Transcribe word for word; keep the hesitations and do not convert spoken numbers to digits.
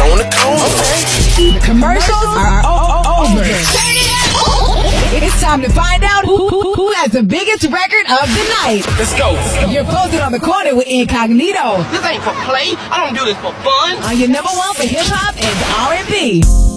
on the corner. Okay. The commercials are over. It's time to find out who, who, who has the biggest record of the night. Let's go. You're posted on the corner with Incognito. This ain't for play. I don't do this for fun. On your number one for hip hop and R and B.